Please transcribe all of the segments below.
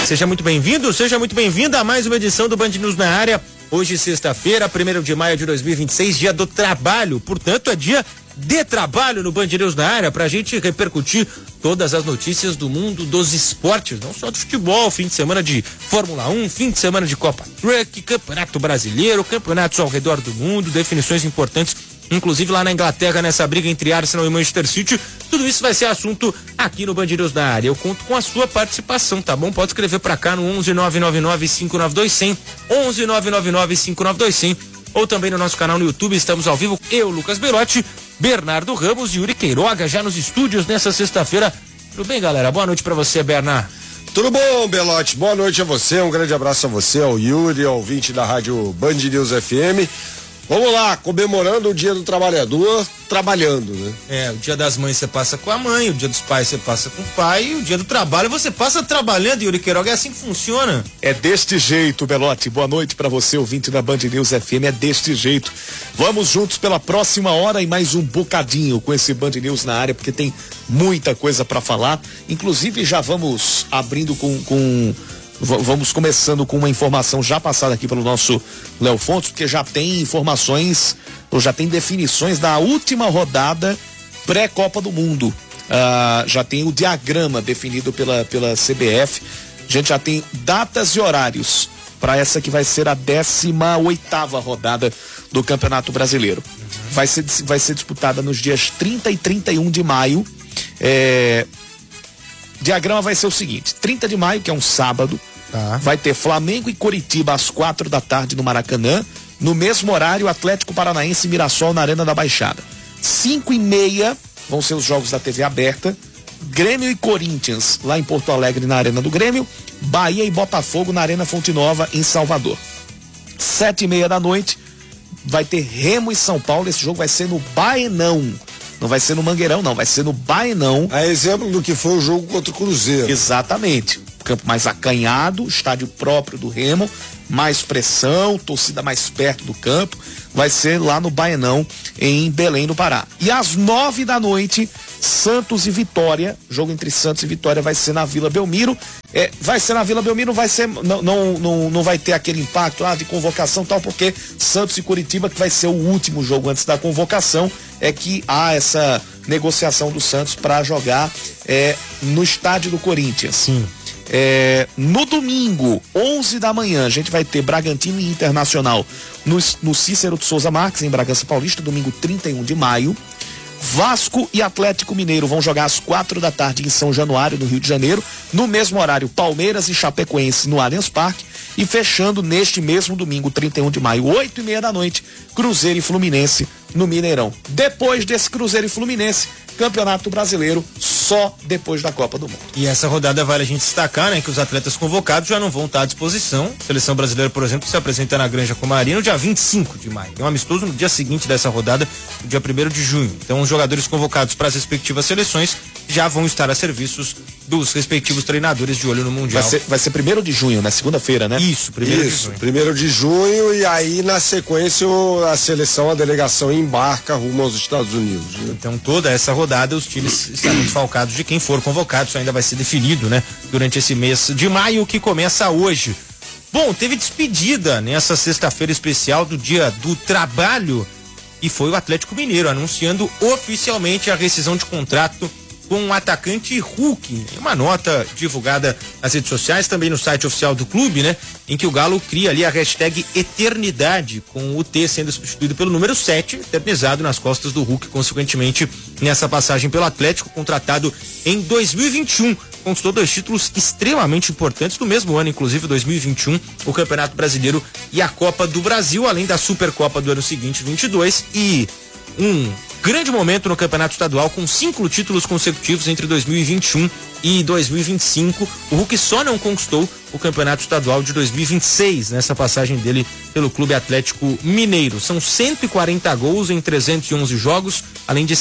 Seja muito bem-vindo, seja muito bem-vinda a mais uma edição do Band News na área. Hoje, sexta-feira, 1º de maio de 2026, dia do trabalho. Portanto, é dia de trabalho no Band News na área, pra gente repercutir todas as notícias do mundo dos esportes, não só do futebol, fim de semana de Fórmula 1, fim de semana de Copa Truck, Campeonato Brasileiro, campeonatos ao redor do mundo, definições importantes, inclusive lá na Inglaterra, nessa briga entre Arsenal e Manchester City. Tudo isso vai ser assunto aqui no Band News na área. Eu conto com a sua participação, tá bom? Pode escrever pra cá no 11999-592-100, 11999-592-100, ou também no nosso canal no YouTube. Estamos ao vivo, eu, Lucas Berotti, Bernardo Ramos e Yuri Queiroga, já nos estúdios nessa sexta-feira. Tudo bem, galera? Boa noite pra você, Bernardo. Tudo bom, Belotti? Boa noite a você, um grande abraço a você, ao Yuri, ao ouvinte da rádio Band News FM. Vamos lá, comemorando o Dia do Trabalhador, trabalhando, né? O Dia das Mães você passa com a mãe, o Dia dos Pais você passa com o pai, e o Dia do Trabalho você passa trabalhando, Yuri Queiroga. É assim que funciona? É deste jeito, Belotti. Boa noite pra você, ouvinte da Band News FM. É deste jeito. Vamos juntos pela próxima hora e mais um bocadinho com esse Band News na área, porque tem muita coisa pra falar. Inclusive, já vamos abrindo vamos começando com uma informação já passada aqui pelo nosso Léo Fontes, porque já tem informações, ou já tem definições da última rodada pré-Copa do Mundo. Já tem o diagrama definido pela CBF. A gente já tem datas e horários para essa que vai ser a 18ª rodada do Campeonato Brasileiro. Vai ser disputada nos dias 30 e 31 de maio. Diagrama vai ser o seguinte: 30 de maio, que é um sábado, vai ter Flamengo e Coritiba às 4 da tarde no Maracanã. No mesmo horário, Atlético Paranaense e Mirassol na Arena da Baixada. 5h30 vão ser os jogos da TV aberta. Grêmio e Corinthians lá em Porto Alegre na Arena do Grêmio. Bahia e Botafogo na Arena Fonte Nova em Salvador. 7h30 da noite vai ter Remo e São Paulo. Esse jogo vai ser no Baenão. Não vai ser no Mangueirão, não, vai ser no Baenão. A exemplo do que foi o jogo contra o Cruzeiro. Exatamente. Campo mais acanhado, estádio próprio do Remo, mais pressão, torcida mais perto do campo. Vai ser lá no Baenão, em Belém, no Pará. E às 9 da noite, Santos e Vitória. Jogo entre Santos e Vitória vai ser na Vila Belmiro. Vai ser na Vila Belmiro, não vai ter aquele impacto de convocação e tal, porque Santos e Coritiba, que vai ser o último jogo antes da convocação, é que há essa negociação do Santos para jogar no estádio do Corinthians. Sim. No domingo, 11 da manhã, a gente vai ter Bragantino e Internacional no Cícero de Souza Marques, em Bragança Paulista, domingo 31 de maio. Vasco e Atlético Mineiro vão jogar às 4 da tarde em São Januário, no Rio de Janeiro. No mesmo horário, Palmeiras e Chapecoense no Allianz Parque. E fechando neste mesmo domingo, 31 de maio, 8h30 da noite, Cruzeiro e Fluminense no Mineirão. Depois desse Cruzeiro e Fluminense, Campeonato Brasileiro só depois da Copa do Mundo. E essa rodada vale a gente destacar, né, que os atletas convocados já não vão estar à disposição. A seleção brasileira, por exemplo, se apresenta na Granja Comari no dia 25 de maio. É um amistoso no dia seguinte dessa rodada, no dia 1º de junho. Então, os jogadores convocados para as respectivas seleções já vão estar a serviços dos respectivos treinadores de olho no Mundial. Vai ser 1º de junho, na segunda-feira, né? Isso, 1º de junho, e aí na sequência a delegação embarca rumo aos Estados Unidos, né? Então toda essa rodada os times estarão desfalcados de quem for convocado. Isso ainda vai ser definido, né, durante esse mês de maio, que começa hoje. Bom, teve despedida nessa sexta-feira especial do Dia do Trabalho, e foi o Atlético Mineiro anunciando oficialmente a rescisão de contrato com o atacante Hulk. Uma nota divulgada nas redes sociais, também no site oficial do clube, né, em que o Galo cria ali a hashtag Eternidade, com o T sendo substituído pelo número 7, eternizado nas costas do Hulk, consequentemente, nessa passagem pelo Atlético, contratado em 2021. Conquistou 2 títulos extremamente importantes no mesmo ano, inclusive 2021, o Campeonato Brasileiro e a Copa do Brasil, além da Supercopa do ano seguinte, 22, e um grande momento no Campeonato Estadual, com 5 títulos consecutivos entre 2021 e 2025. O Hulk só não conquistou o Campeonato Estadual de 2026 nessa passagem dele pelo Clube Atlético Mineiro. São 140 gols em 311 jogos, além de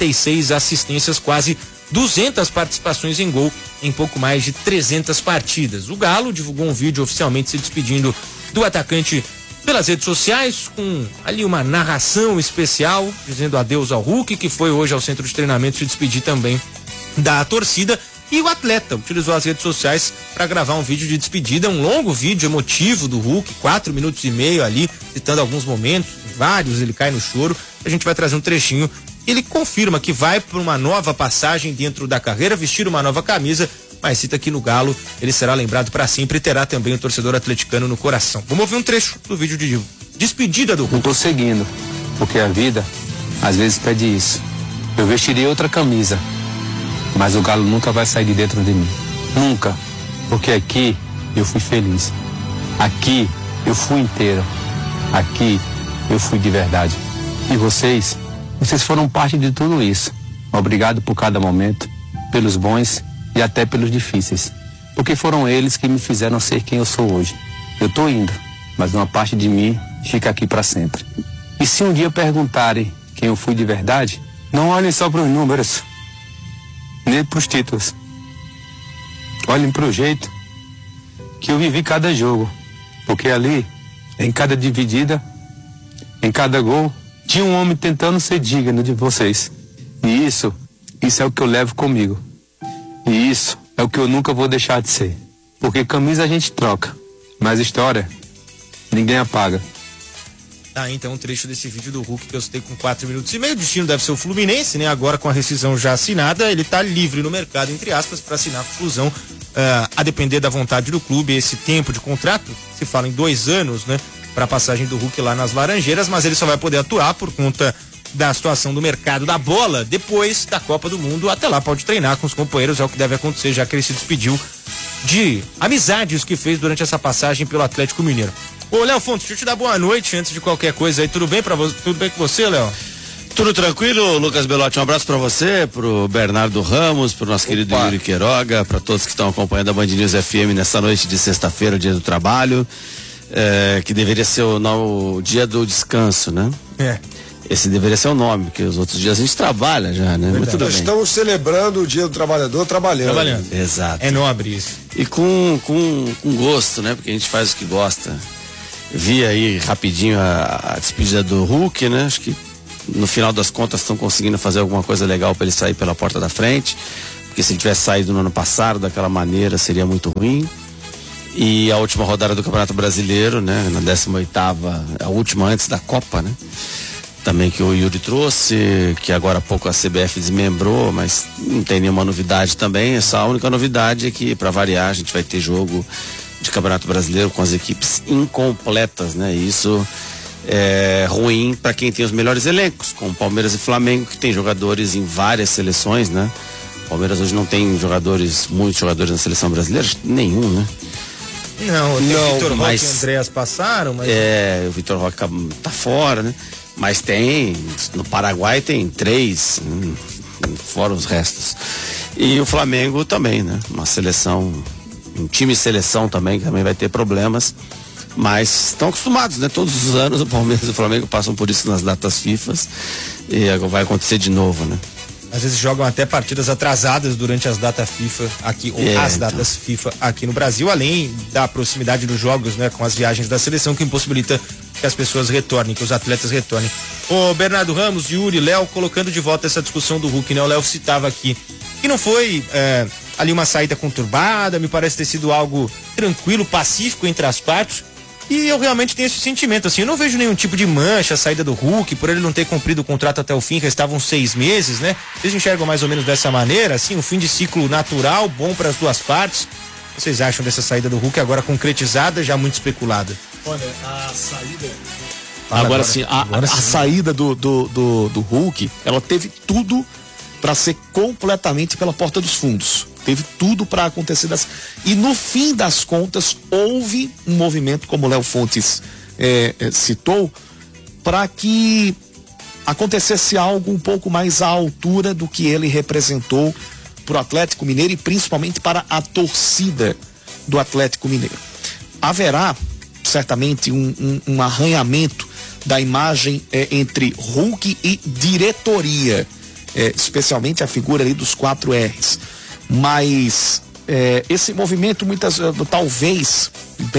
56 assistências, quase 200 participações em gol em pouco mais de 300 partidas. O Galo divulgou um vídeo oficialmente se despedindo do atacante pelas redes sociais, com ali uma narração especial, dizendo adeus ao Hulk, que foi hoje ao centro de treinamento se despedir também da torcida. E o atleta utilizou as redes sociais para gravar um vídeo de despedida, um longo vídeo emotivo do Hulk, 4 minutos e meio ali, citando alguns momentos, vários, ele cai no choro. A gente vai trazer um trechinho. Ele confirma que vai para uma nova passagem dentro da carreira, vestir uma nova camisa, mas cita que no Galo ele será lembrado para sempre e terá também o torcedor atleticano no coração. Vamos ouvir um trecho do vídeo de despedida do Hulk. Não tô seguindo, porque a vida às vezes pede isso. Eu vestirei outra camisa, mas o Galo nunca vai sair de dentro de mim. Nunca. Porque aqui eu fui feliz. Aqui eu fui inteiro. Aqui eu fui de verdade. E vocês foram parte de tudo isso. Obrigado por cada momento, pelos bons e até pelos difíceis. Porque foram eles que me fizeram ser quem eu sou hoje. Eu tô indo, mas uma parte de mim fica aqui para sempre. E se um dia perguntarem quem eu fui de verdade, não olhem só para os números, nem para os títulos. Olhem para o jeito que eu vivi cada jogo. Porque ali, em cada dividida, em cada gol, tinha um homem tentando ser digno de vocês. E isso é o que eu levo comigo. E isso é o que eu nunca vou deixar de ser. Porque camisa a gente troca, mas história ninguém apaga. Tá, então um trecho desse vídeo do Hulk que eu citei com 4 minutos e meio. O destino deve ser o Fluminense, né? Agora com a rescisão já assinada, ele tá livre no mercado, entre aspas, para assinar a fusão, a depender da vontade do clube. Esse tempo de contrato, se fala em 2 anos, né? Para a passagem do Hulk lá nas Laranjeiras, mas ele só vai poder atuar por conta da situação do mercado da bola depois da Copa do Mundo. Até lá pode treinar com os companheiros, é o que deve acontecer, já que ele se despediu de amizades que fez durante essa passagem pelo Atlético Mineiro. Ô, Léo Fontes, deixa eu te dar boa noite antes de qualquer coisa aí. Tudo bem com você, Léo? Tudo tranquilo, Lucas Belotti. Um abraço pra você, pro Bernardo Ramos, pro nosso querido Yuri Queiroga, pra todos que estão acompanhando a Band News FM nessa noite de sexta-feira, o dia do trabalho, que deveria ser o dia do descanso, né? Esse deveria ser o nome, porque os outros dias a gente trabalha já, né? Mas tudo bem. Estamos celebrando o dia do trabalhador trabalhando. Exato. É nobre isso. E com gosto, né? Porque a gente faz o que gosta. Vi aí rapidinho a despedida do Hulk, né? Acho que no final das contas estão conseguindo fazer alguma coisa legal para ele sair pela porta da frente, porque se ele tivesse saído no ano passado daquela maneira seria muito ruim. E a última rodada do Campeonato Brasileiro, né? Na 18ª, a última antes da Copa, né? Também que o Yuri trouxe, que agora há pouco a CBF desmembrou, mas não tem nenhuma novidade também. Essa única novidade é que, para variar, a gente vai ter jogo de Campeonato Brasileiro com as equipes incompletas, né? E isso é ruim para quem tem os melhores elencos, como Palmeiras e Flamengo, que tem jogadores em várias seleções, né? Palmeiras hoje não tem muitos jogadores na seleção brasileira, nenhum, né? Não, o Vitor Roque e o Andréas passaram, mas... o Vitor Roque tá fora, né? Mas tem, no Paraguai tem 3, fora os restos. E o Flamengo também, né? Uma seleção, um time seleção também, que também vai ter problemas. Mas estão acostumados, né? Todos os anos o Palmeiras e o Flamengo passam por isso nas datas FIFA. E agora vai acontecer de novo, né? Às vezes jogam até partidas atrasadas durante as datas FIFA aqui, ou as datas FIFA aqui no Brasil, além da proximidade dos jogos, né? Com as viagens da seleção, que impossibilita que as pessoas retornem, que os atletas retornem. O Bernardo Ramos, Yuri, Léo, colocando de volta essa discussão do Hulk, né? O Léo citava aqui que não foi ali uma saída conturbada, me parece ter sido algo tranquilo, pacífico entre as partes. E eu realmente tenho esse sentimento, assim, eu não vejo nenhum tipo de mancha a saída do Hulk, por ele não ter cumprido o contrato até o fim, restavam 6 meses, né? Vocês enxergam mais ou menos dessa maneira, assim, um fim de ciclo natural, bom para as duas partes. O que vocês acham dessa saída do Hulk agora concretizada, já muito especulada? Olha, a saída... Agora sim, a saída do Hulk, ela teve tudo para ser completamente pela porta dos fundos. Teve tudo para acontecer e no fim das contas houve um movimento, como o Léo Fontes citou, para que acontecesse algo um pouco mais à altura do que ele representou para o Atlético Mineiro e principalmente para a torcida do Atlético Mineiro. Haverá certamente um arranhamento da imagem entre Hulk e diretoria, especialmente a figura ali dos 4 R's. Mas esse movimento talvez,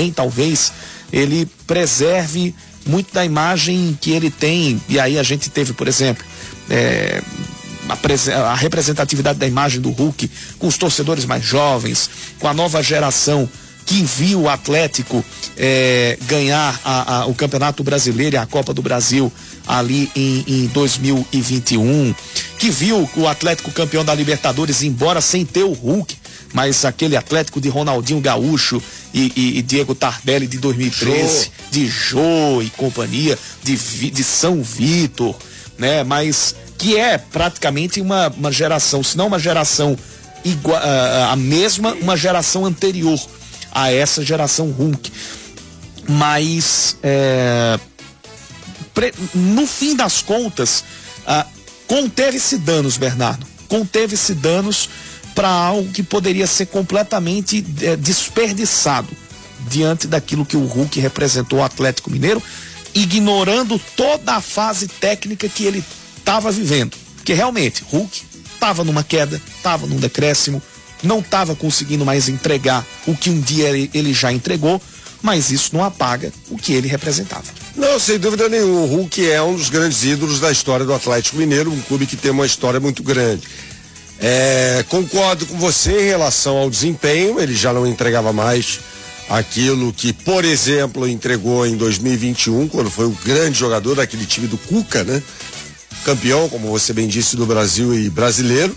ele preserve muito da imagem que ele tem. E aí a gente teve, por exemplo, a representatividade da imagem do Hulk com os torcedores mais jovens, com a nova geração que viu o Atlético ganhar o Campeonato Brasileiro e a Copa do Brasil ali em 2021, que viu o Atlético campeão da Libertadores, embora sem ter o Hulk, mas aquele Atlético de Ronaldinho Gaúcho e Diego Tardelli de 2013, de Jô e companhia, de São Vitor, né? Mas que é praticamente uma geração, se não uma geração igual, uma geração anterior a essa geração Hulk. Mas no fim das contas, conteve-se danos, Bernardo, conteve-se danos para algo que poderia ser completamente desperdiçado diante daquilo que o Hulk representou ao Atlético Mineiro, ignorando toda a fase técnica que ele estava vivendo, porque realmente Hulk estava numa queda, estava num decréscimo, não estava conseguindo mais entregar o que um dia ele já entregou, mas isso não apaga o que ele representava. Não, sem dúvida nenhuma, o Hulk é um dos grandes ídolos da história do Atlético Mineiro, um clube que tem uma história muito grande. Concordo com você em relação ao desempenho, ele já não entregava mais aquilo que, por exemplo, entregou em 2021, quando foi o grande jogador daquele time do Cuca, né? Campeão, como você bem disse, do Brasil e brasileiro.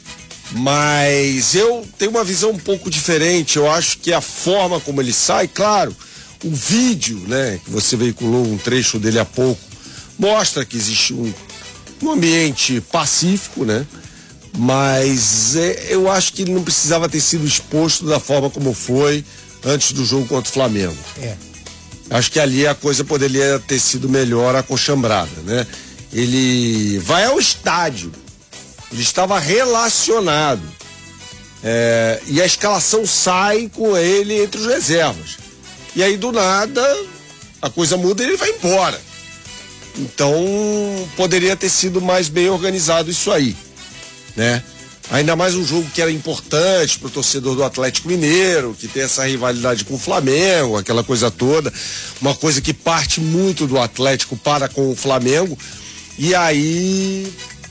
Mas eu tenho uma visão um pouco diferente. Eu acho que a forma como ele sai, claro, o vídeo, né, que você veiculou um trecho dele há pouco, mostra que existe um ambiente pacífico, né? Mas eu acho que ele não precisava ter sido exposto da forma como foi antes do jogo contra o Flamengo. Acho que ali a coisa poderia ter sido melhor acochambrada, né? Ele vai ao estádio, ele estava relacionado, e a escalação sai com ele entre os reservas. E aí do nada a coisa muda e ele vai embora. Então poderia ter sido mais bem organizado isso aí, né? Ainda mais um jogo que era importante para o torcedor do Atlético Mineiro, que tem essa rivalidade com o Flamengo, aquela coisa toda, uma coisa que parte muito do Atlético para com o Flamengo. E aí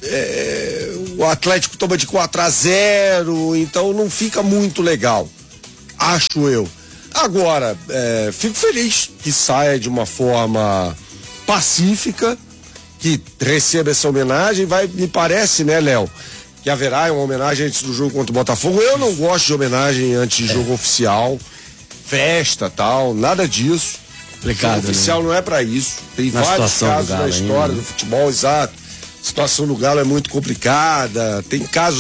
o Atlético toma de 4-0, então não fica muito legal, acho eu. Agora, fico feliz que saia de uma forma pacífica, que receba essa homenagem. Me parece, né, Léo, que haverá uma homenagem antes do jogo contra o Botafogo. Eu não gosto de homenagem antes de jogo oficial, festa, tal, nada disso. Complicado, o oficial, né? Não é pra isso. Tem vários casos na história do futebol, exato. A situação do Galo é muito complicada, tem casos